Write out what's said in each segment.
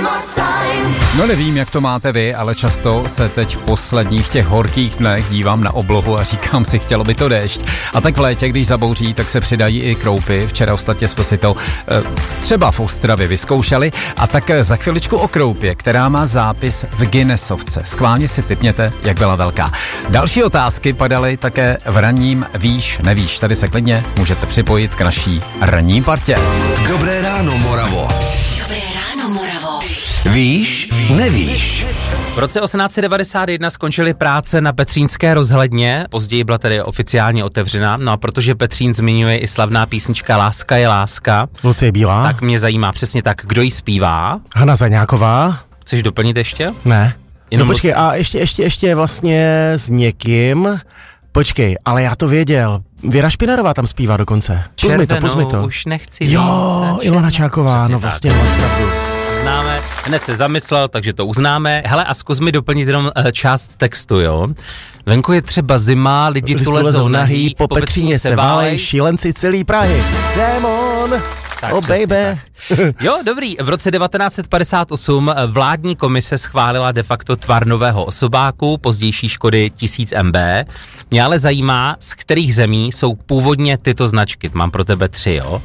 No nevím, jak to máte vy, ale často se teď v posledních těch horkých dnech dívám na oblohu a říkám si, chtělo by to déšť. A tak v létě, když zabouří, tak se přidají i kroupy. Včera ostatně jsme si to třeba v Ostravě vyzkoušeli. A tak za chviličku o kroupě, která má zápis v Guinnessovce. Schválně si tipněte, jak byla velká. Další otázky padaly také v ranním Víš, nevíš. Tady se klidně můžete připojit k naší ranní partě. Dobré ráno, Moravo. Dobré ráno, Moravo. Víš, nevíš. V roce 1891 skončily práce na Petřínské rozhledně, později byla tedy oficiálně otevřena, no a protože Petřín zmiňuje i slavná písnička Láska je láska, Lucie Bílá. tak mě zajímá přesně tak, kdo ji zpívá. Hana Zaňáková. Chceš doplnit ještě? Ne. Jenom No počkej, a ještě vlastně s někým. Počkej, ale já to věděl. Věra Špinarová tam zpívá dokonce. Pust mi to. Už nechci Jo, více, Ilona Čáková, přesně no tak. vlastně máš pravdu. Uznáme, hned se zamyslel, takže to uznáme. Hele, a zkus mi doplnit jenom část textu, jo? Venku je třeba zima, lidi tu lezou nahý, po Petříně se válej, šílenci celý Prahy. Demon, Tak, oh přesně baby. tak. Jo, dobrý. V roce 1958 vládní komise schválila de facto tvar nového osobáku, pozdější Škody 1000 MB. Mě ale zajímá, z kterých zemí jsou původně tyto značky. Mám pro tebe 3, jo?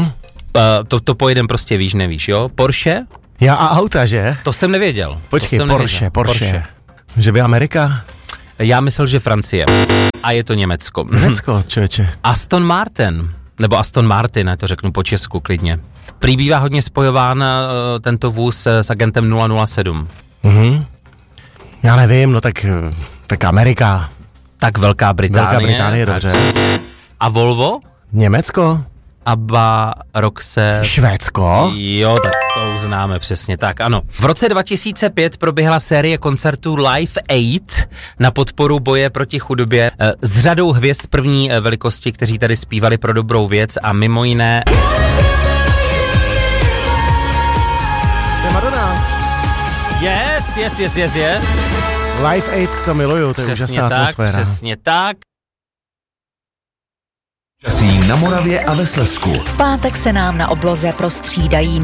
To pojedem prostě víš, nevíš, jo? Porsche? Já a auta, že? To jsem nevěděl. Počkej, To jsem nevěděl. Porsche. Že by Amerika? Já myslel, že Francie. A je to Německo. Německo, člověče. Aston Martin, nebo Aston Martin, já to řeknu po česku klidně. Prý bývá hodně spojován tento vůz s agentem 007. Já nevím, no tak Amerika. Tak Velká Británie. Velká Británie, dobře. A Volvo? Německo? Abba, Roxe... Švédsko? Jo, tak to uznáme přesně tak, ano. V roce 2005 proběhla série koncertů Live Aid na podporu boje proti chudobě s řadou hvězd první velikosti, kteří tady zpívali pro dobrou věc a mimo jiné... To je Madonna. Yes. Live Aid, to miluju, to je úžasná atmosféra. Přesně tak. Časí na Moravě a ve Slezsku. V pátek se nám na obloze prostřídají